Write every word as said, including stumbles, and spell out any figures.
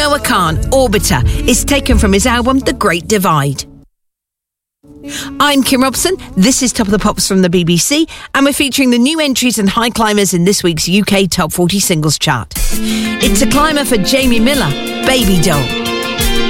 Noah Khan, Orbiter, is taken from his album The Great Divide. I'm Kim Robson, this is Top of the Pops from the B B C, and we're featuring the new entries and high climbers in this week's U K Top forty Singles Chart. It's a climber for Jamie Miller, Baby Doll.